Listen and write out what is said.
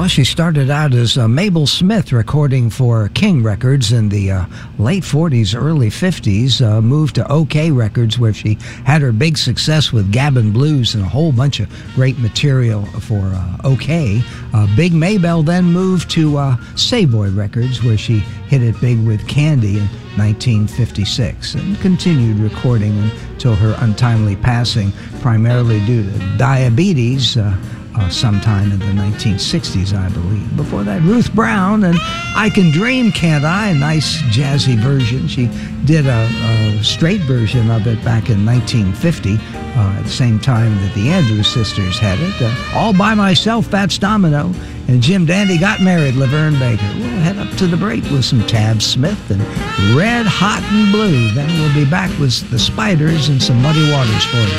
she started out as Mabel Smith, recording for King Records in the late 40s, early 50s, moved to OK Records, where she had her big success with Gabbin' Blues and a whole bunch of great material for OK. Big Maybelle then moved to Savoy Records, where she hit it big with Candy in 1956 and continued recording until her untimely passing, primarily due to diabetes, sometime in the 1960s, I believe. Before that, Ruth Brown and I Can Dream, Can't I? A nice jazzy version. She did a straight version of it back in 1950, at the same time that the Andrews Sisters had it. All by Myself, Fats Domino, and Jim Dandy Got Married, Laverne Baker. We'll head up to the break with some Tab Smith and Red Hot and Blue. Then we'll be back with the Spiders and some Muddy Waters for you.